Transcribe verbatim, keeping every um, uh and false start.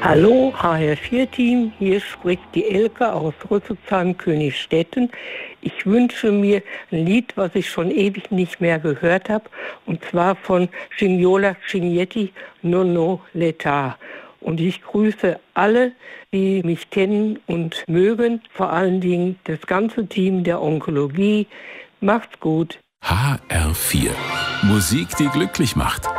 Hallo, H R vier Team, hier spricht die Elke aus Rüsselsheim-Königstetten. Ich wünsche mir ein Lied, was ich schon ewig nicht mehr gehört habe, und zwar von Signola Cignetti, Nonno l'Età. Und ich grüße alle, die mich kennen und mögen, vor allen Dingen das ganze Team der Onkologie. Macht's gut. H R vier. Musik, die glücklich macht.